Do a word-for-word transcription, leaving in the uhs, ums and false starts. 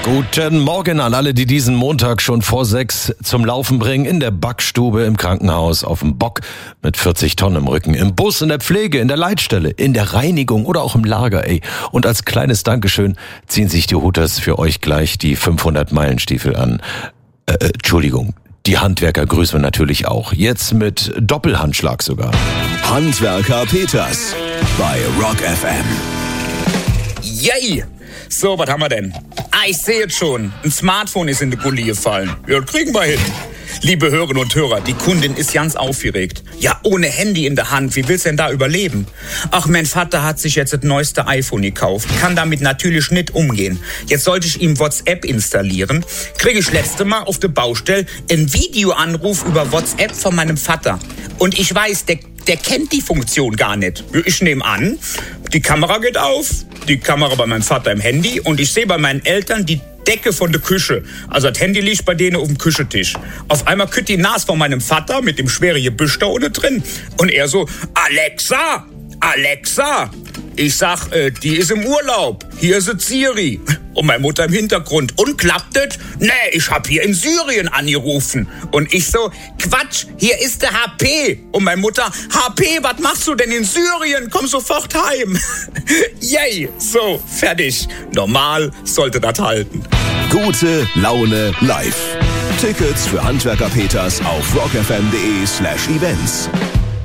Guten Morgen an alle, die diesen Montag schon vor sechs zum Laufen bringen. In der Backstube, im Krankenhaus, auf dem Bock mit vierzig Tonnen im Rücken, im Bus, in der Pflege, in der Leitstelle, in der Reinigung oder auch im Lager, ey. Und als kleines Dankeschön ziehen sich die Hooters für euch gleich die fünfhundert Meilenstiefel an. Äh, äh, Entschuldigung, die Handwerker grüßen wir natürlich auch. Jetzt mit Doppelhandschlag sogar. Handwerker Peters bei Rock F M. Yay! So, was haben wir denn? Ah, ich sehe jetzt schon. Ein Smartphone ist in die Gully gefallen. Ja, das kriegen wir hin. Liebe Hörerinnen und Hörer, die Kundin ist ganz aufgeregt. Ja, ohne Handy in der Hand, wie willst du denn da überleben? Ach, mein Vater hat sich jetzt das neueste iPhone gekauft. Kann damit natürlich nicht umgehen. Jetzt sollte ich ihm WhatsApp installieren. Kriege ich letzte Mal auf der Baustelle einen Videoanruf über WhatsApp von meinem Vater. Und ich weiß, der, der kennt die Funktion gar nicht. Ich nehme an, die Kamera geht auf, die Kamera bei meinem Vater im Handy und ich sehe bei meinen Eltern die Decke von der Küche. Also das Handy liegt bei denen auf dem Küchentisch. Auf einmal kütt die Nase von meinem Vater mit dem schweren Gebüsch da unten drin. Und er so, Alexa, Alexa. Ich sag, äh, die ist im Urlaub. Hier ist Siri. Und meine Mutter im Hintergrund. Und klappt das? Nee, ich hab hier in Syrien angerufen. Und ich so, Quatsch, hier ist der H P. Und meine Mutter, H P, was machst du denn in Syrien? Komm sofort heim. Yay, so, fertig. Normal sollte das halten. Gute Laune live. Tickets für Handwerker Peters auf rockfm.de slash events.